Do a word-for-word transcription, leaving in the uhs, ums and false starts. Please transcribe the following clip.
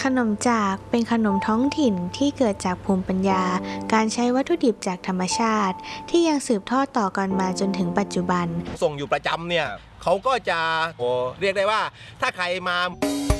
ขนมจากเป็นขนมท้องถิ่นที่เกิดจากภูมิปัญญาการใช้วัตถุดิบจากธรรมชาติที่ยังสืบทอดต่อกันมาจนถึงปัจจุบันส่งอยู่ประจำเนี่ยเขาก็จะโอ้เรียกได้ว่าถ้าใครมา